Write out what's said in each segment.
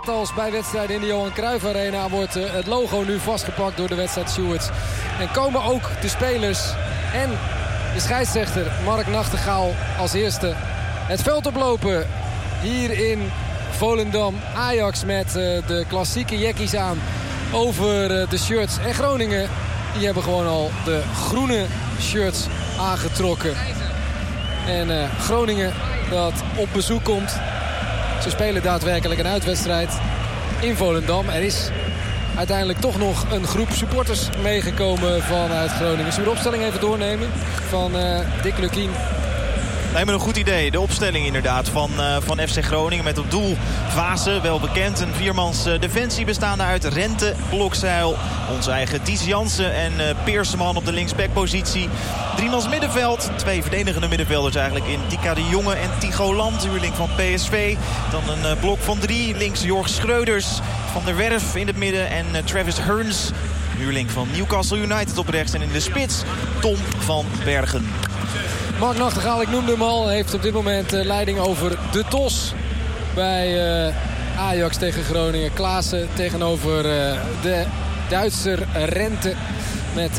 Als bij wedstrijden in de Johan Cruijff Arena wordt het logo nu vastgepakt door de wedstrijdstewards. En komen ook de spelers en de scheidsrechter Mark Nachtegaal als eerste het veld oplopen hier in Volendam. Ajax met de klassieke jackies aan over de shirts. En Groningen, die hebben gewoon al de groene shirts aangetrokken. En Groningen dat op bezoek komt. Ze spelen daadwerkelijk een uitwedstrijd in Volendam. Er is uiteindelijk toch nog een groep supporters meegekomen vanuit Groningen. Zullen we de opstelling even doornemen van Dick Lukkien? Lijkt me een goed idee. De opstelling inderdaad van FC Groningen. Met op doel Vaassen, wel bekend. Een viermans defensie bestaande uit Rente, Blokzeil, onze eigen Ties Jansen en Peerseman op de linksbackpositie. Driemans middenveld. Twee verdedigende middenvelders eigenlijk in Tika de Jonge en Tigo Land, huurling van PSV. Dan een blok van 3. Links Jorg Schreuders, Van der Werf in het midden en Travis Hearns, huurling van Newcastle United op rechts. En in de spits Tom van Bergen. Mark Nachtegaal, ik noemde hem al, heeft op dit moment leiding over de TOS bij Ajax tegen Groningen. Klaassen tegenover de Duitser Rente met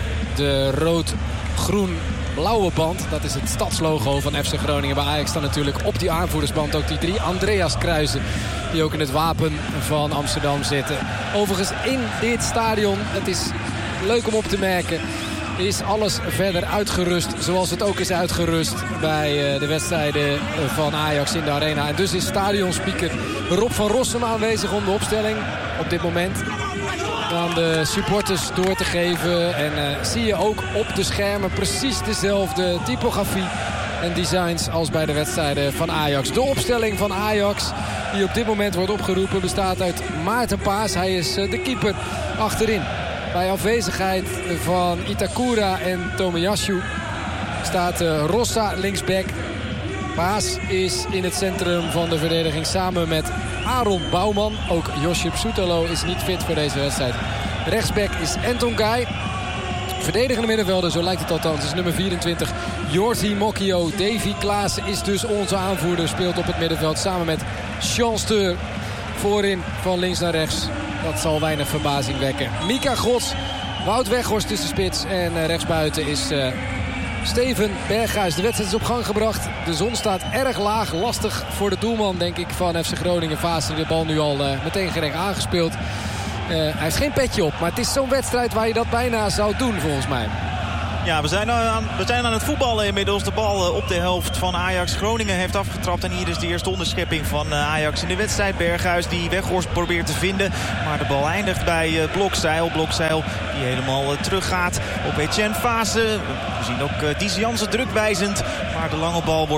de rood-groen-blauwe band. Dat is het stadslogo van FC Groningen. Bij Ajax staan natuurlijk op die aanvoerdersband ook die 3 Andreas kruisen die ook in het wapen van Amsterdam zitten. Overigens in dit stadion, het is leuk om op te merken, is alles verder uitgerust zoals het ook is uitgerust bij de wedstrijden van Ajax in de arena. En dus is stadionspeaker Rob van Rossum aanwezig om de opstelling op dit moment aan de supporters door te geven. En zie je ook op de schermen precies dezelfde typografie en designs als bij de wedstrijden van Ajax. De opstelling van Ajax die op dit moment wordt opgeroepen bestaat uit Maarten Paas. Hij is de keeper achterin. Bij afwezigheid van Itakura en Tomiyasu staat Rossa linksback. Paas is in het centrum van de verdediging samen met Aaron Bouwman. Ook Josip Soetalo is niet fit voor deze wedstrijd. Rechtsback is Anton Guy. Verdedigende middenvelder, zo lijkt het althans, is nummer 24 Jordi Mokio. Davy Klaassen is dus onze aanvoerder. Speelt op het middenveld samen met Sean Steur. Voorin van links naar rechts. Dat zal weinig verbazing wekken. Mika Gods, Wout Weghorst is de spits. En rechtsbuiten is Steven Berghuis. De wedstrijd is op gang gebracht. De zon staat erg laag. Lastig voor de doelman, denk ik, van FC Groningen. Vaassen de bal nu al meteen gelijk aangespeeld. Hij heeft geen petje op. Maar het is zo'n wedstrijd waar je dat bijna zou doen, volgens mij. Ja, we zijn aan het voetballen inmiddels. De bal op de helft van Ajax. Groningen heeft afgetrapt. En hier is de eerste onderschepping van Ajax in de wedstrijd. Berghuis die Weghorst probeert te vinden. Maar de bal eindigt bij Blokzeil. Blokzeil die helemaal teruggaat op Etienne Vaassen. We zien ook Ties Jansen drukwijzend. Maar de lange bal wordt